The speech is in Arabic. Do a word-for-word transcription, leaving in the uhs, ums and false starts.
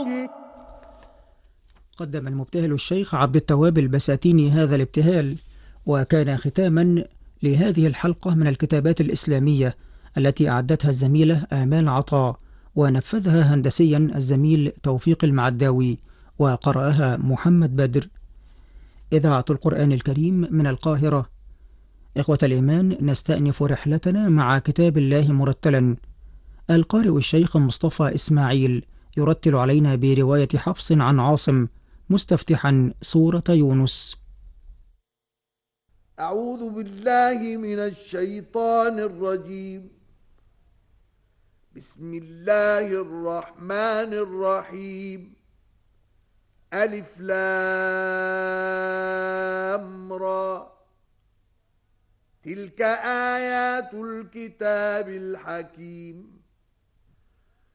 قدم المبتهل الشيخ عبد التواب البساتيني هذا الابتهال، وكان ختاما لهذه الحلقة من الكتابات الإسلامية التي أعدتها الزميلة آمال عطاء، ونفذها هندسيا الزميل توفيق المعداوي، وقرأها محمد بدر. إذاعة القرآن الكريم من القاهرة. إخوة الإيمان، نستأنف رحلتنا مع كتاب الله مرتلا. القارئ الشيخ مصطفى إسماعيل يرتل علينا برواية حفص عن عاصم، مستفتحا سورة يونس. أعوذ بالله من الشيطان الرجيم. بسم الله الرحمن الرحيم. ألف لام را. تلك آيات الكتاب الحكيم.